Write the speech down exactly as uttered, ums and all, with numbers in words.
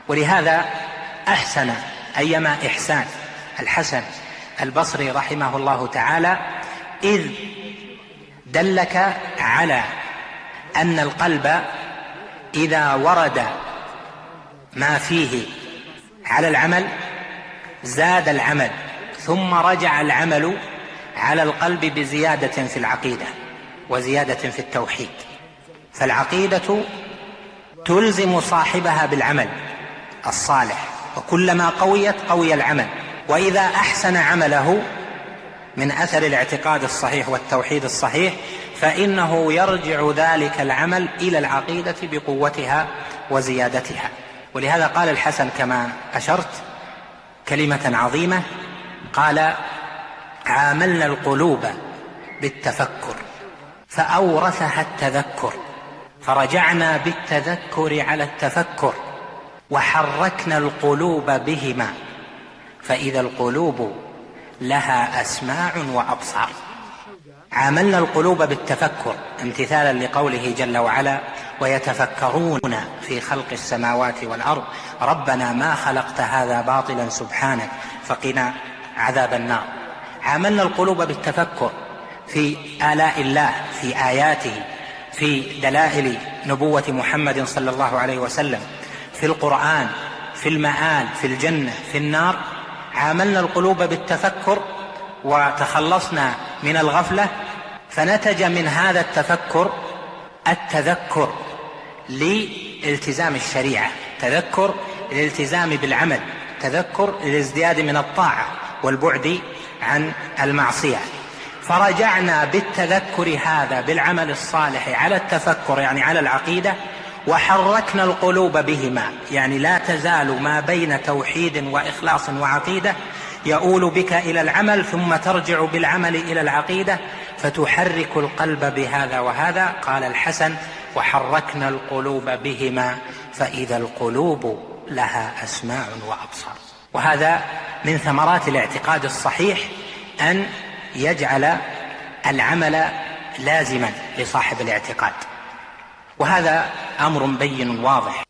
ولهذا أحسن أيما إحسان الحسن البصري رحمه الله تعالى إذ دلك على أن القلب إذا ورد ما فيه على العمل زاد العمل، ثم رجع العمل على القلب بزيادة في العقيدة وزيادة في التوحيد. فالعقيدة تلزم صاحبها بالعمل الصالح، وكلما قويت قوي العمل. وإذا أحسن عمله من أثر الاعتقاد الصحيح والتوحيد الصحيح فإنه يرجع ذلك العمل إلى العقيدة بقوتها وزيادتها. ولهذا قال الحسن كما أشرت كلمة عظيمة، قال: عاملنا القلوب بالتفكر فأورثها التذكر، فرجعنا بالتذكر على التفكر، وحركنا القلوب بهما، فإذا القلوب لها أسماع وأبصار. عاملنا القلوب بالتفكر امتثالا لقوله جل وعلا: ويتفكرون في خلق السماوات والأرض ربنا ما خلقت هذا باطلا سبحانك فقنا عذاب النار. عاملنا القلوب بالتفكر في آلاء الله، في آياته، في دلائل نبوة محمد صلى الله عليه وسلم، في القرآن، في المآل، في الجنة، في النار. عاملنا القلوب بالتفكر وتخلصنا من الغفلة، فنتج من هذا التفكر التذكر لالتزام الشريعة، تذكر الالتزام بالعمل، تذكر الازدياد من الطاعة والبعد عن المعصية. فرجعنا بالتذكر هذا بالعمل الصالح على التفكر، يعني على العقيدة، وحركنا القلوب بهما، يعني لا تزال ما بين توحيد وإخلاص وعقيدة يؤول بك إلى العمل، ثم ترجع بالعمل إلى العقيدة فتحرك القلب بهذا وهذا. قال الحسن: وحركنا القلوب بهما فإذا القلوب لها أسماع وأبصار. وهذا من ثمرات الاعتقاد الصحيح أن يجعل العمل لازما لصاحب الاعتقاد، وهذا أمر بين واضح.